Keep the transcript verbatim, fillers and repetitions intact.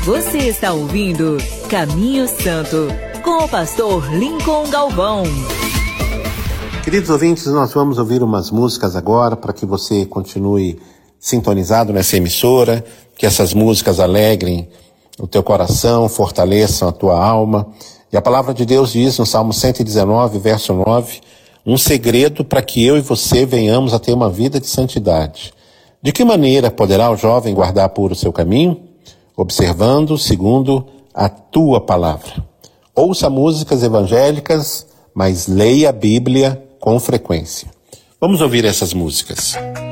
Você está ouvindo Caminho Santo, com o pastor Lincoln Galvão. Queridos ouvintes, nós vamos ouvir umas músicas agora para que você continue sintonizado nessa emissora, que essas músicas alegrem o teu coração, fortaleçam a tua alma. E a palavra de Deus diz no Salmo cento e dezenove, verso nove, um segredo para que eu e você venhamos a ter uma vida de santidade. De que maneira poderá o jovem guardar puro o seu caminho? Observando segundo a tua palavra. Ouça músicas evangélicas, mas leia a Bíblia com frequência. Vamos ouvir essas músicas.